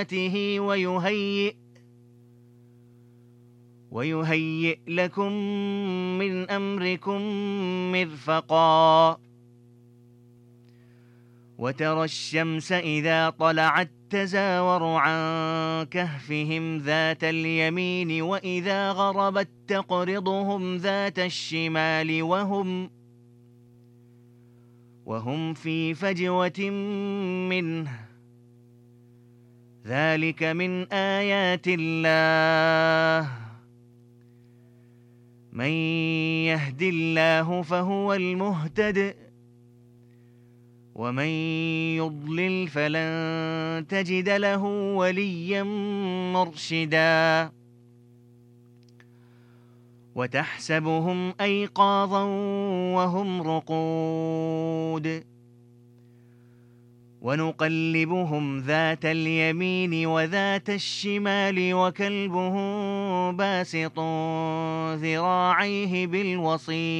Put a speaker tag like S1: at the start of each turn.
S1: ويهيئ لكم من أمركم مرفقا. وترى الشمس إذا طلعت تزاور عن كهفهم ذات اليمين وإذا غربت تقرضهم ذات الشمال وهم في فجوة منه. ذلك من آيات الله. من يهد الله فهو المهتد ومن يضلل فلن تجد له وليا مرشدا. وتحسبهم أيقاظا وهم رقود ونقلبهم ذات اليمين وذات الشمال وكلبهم باسط ذراعيه بالوصيد